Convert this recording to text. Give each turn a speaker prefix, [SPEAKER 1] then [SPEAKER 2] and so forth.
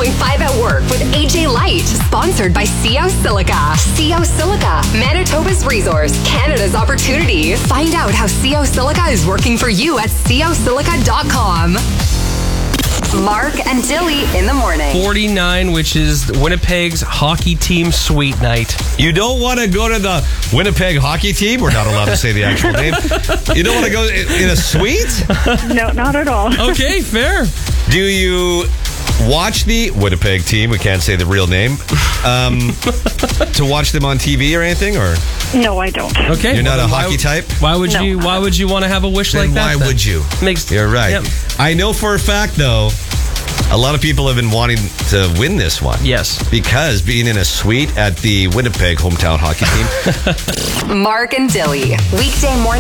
[SPEAKER 1] 101.5 at work with AJ Light. Sponsored by CO Silica. CO Silica, Manitoba's resource, Canada's opportunity. Find out how CO Silica is working for you at cosilica.com. Mark and Dilly in the morning.
[SPEAKER 2] 49, which is Winnipeg's hockey team suite night.
[SPEAKER 3] You don't want to go to the Winnipeg hockey team? We're not allowed to say the actual name. You don't want to go in a suite?
[SPEAKER 4] No, not at all.
[SPEAKER 2] Okay, fair.
[SPEAKER 3] Do you watch the Winnipeg team? We can't say the real name. To watch them on TV or anything? Or
[SPEAKER 4] No, I don't.
[SPEAKER 2] Okay.
[SPEAKER 3] you're not a hockey type?
[SPEAKER 2] Why would
[SPEAKER 4] No.
[SPEAKER 2] you? Why would you want to have a wish
[SPEAKER 3] Then
[SPEAKER 2] like that?
[SPEAKER 3] why would you? You're right.
[SPEAKER 2] Yep.
[SPEAKER 3] I know for a fact, though, a lot of people have been wanting to win this one.
[SPEAKER 2] Yes.
[SPEAKER 3] Because being in a suite at the Winnipeg hometown hockey team.
[SPEAKER 1] Mark and Dilly. Weekday morning.